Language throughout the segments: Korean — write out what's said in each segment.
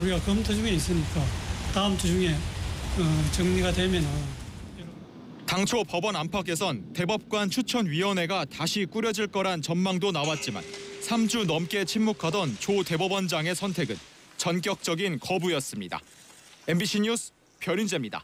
우리가 검토 중에 있으니까 다음 주 중에 정리가 되면은. 당초 법원 안팎에선 대법관 추천위원회가 다시 꾸려질 거란 전망도 나왔지만 3주 넘게 침묵하던 조 대법원장의 선택은 전격적인 거부였습니다. MBC 뉴스 별인재입니다.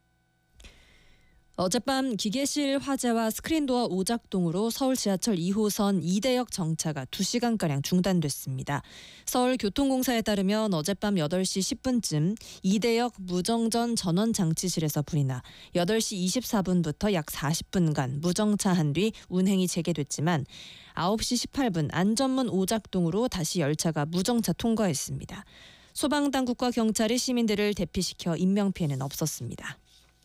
어젯밤 기계실 화재와 스크린도어 오작동으로 서울 지하철 2호선 이대역 정차가 2시간가량 중단됐습니다. 서울교통공사에 따르면 어젯밤 8시 10분쯤 이대역 무정전 전원장치실에서 불이 나 8시 24분부터 약 40분간 무정차한 뒤 운행이 재개됐지만 9시 18분 안전문 오작동으로 다시 열차가 무정차 통과했습니다. 소방당국과 경찰이 시민들을 대피시켜 인명피해는 없었습니다.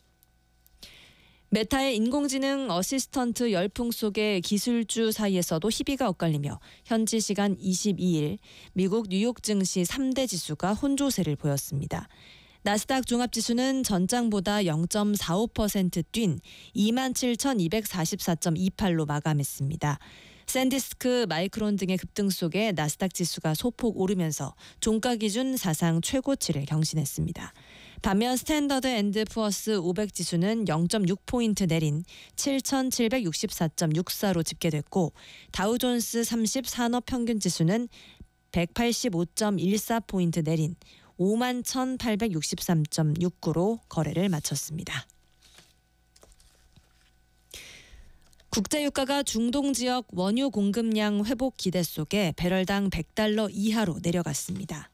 메타의 인공지능 어시스턴트 열풍 속에 기술주 사이에서도 희비가 엇갈리며 현지 시간 22일 미국 뉴욕 증시 3대 지수가 혼조세를 보였습니다. 나스닥 종합지수는 전장보다 0.45% 뛴 27,244.28로 마감했습니다. 샌디스크, 마이크론 등의 급등 속에 나스닥 지수가 소폭 오르면서 종가 기준 사상 최고치를 경신했습니다. 반면 스탠더드 앤드 푸어스 500 지수는 0.6포인트 내린 7,764.64로 집계됐고 다우존스 30 산업평균 지수는 185.14포인트 내린 51,863.69로 거래를 마쳤습니다. 국제유가가 중동 지역 원유 공급량 회복 기대 속에 배럴당 $100 이하로 내려갔습니다.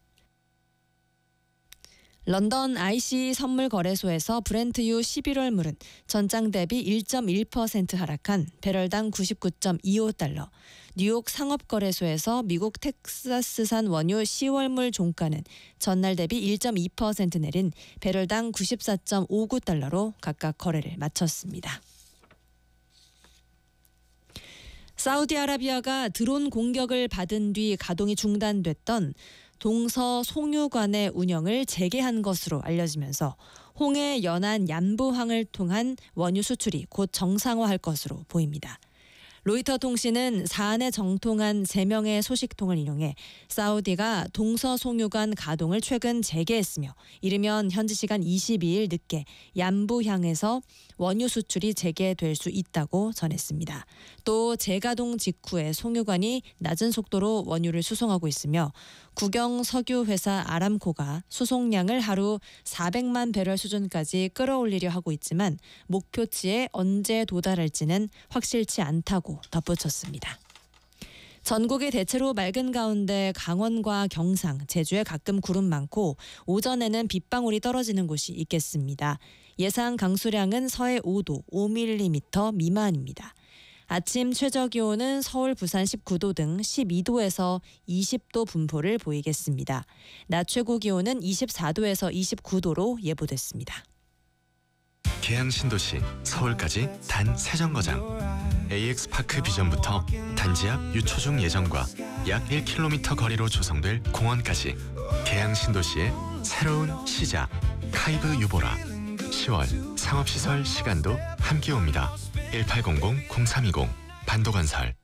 런던 ICE 선물 거래소에서 브렌트유 11월 물은 전장 대비 1.1% 하락한 배럴당 $99.25, 뉴욕 상업거래소에서 미국 텍사스산 원유 10월물 종가는 전날 대비 1.2% 내린 배럴당 $94.59로 각각 거래를 마쳤습니다. 사우디아라비아가 드론 공격을 받은 뒤 가동이 중단됐던 동서 송유관의 운영을 재개한 것으로 알려지면서 홍해 연안 얀부항을 통한 원유 수출이 곧 정상화할 것으로 보입니다. 로이터 통신은 사안에 정통한 3명의 소식통을 인용해 사우디가 동서 송유관 가동을 최근 재개했으며 이르면 현지 시간 22일 늦게 얀부향에서 원유 수출이 재개될 수 있다고 전했습니다. 또 재가동 직후에 송유관이 낮은 속도로 원유를 수송하고 있으며 국영 석유 회사 아람코가 수송량을 하루 400만 배럴 수준까지 끌어올리려 하고 있지만 목표치에 언제 도달할지는 확실치 않다고 덧붙였습니다. 전국이 대체로 맑은 가운데 강원과 경상, 제주에 가끔 구름 많고 오전에는 빗방울이 떨어지는 곳이 있겠습니다. 예상 강수량은 서해 5도, 5mm 미만입니다. 아침 최저기온은 서울, 부산 19도 등 12도에서 20도 분포를 보이겠습니다. 낮 최고기온은 24도에서 29도로 예보됐습니다. 계양 신도시 서울까지 단 3정거장 AX파크 비전부터 단지 앞 유초중 예정과 약 1km 거리로 조성될 공원까지 계양 신도시의 새로운 시작 카이브 유보라 10월 상업시설 시간도 함께 옵니다. 1800-0320 반도건설